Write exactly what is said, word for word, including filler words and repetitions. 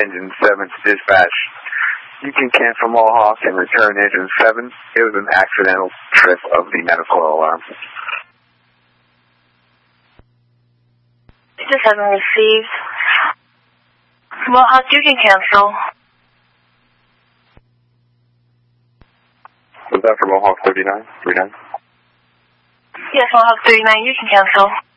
Engine seven to dispatch. You can cancel Mohawk and return Engine seven. It was an accidental trip of the medical alarm. Engine seven received. Mohawk, you can cancel. Was that for Mohawk thirty-nine? thirty-nine? Yes, Mohawk thirty-nine, you can cancel.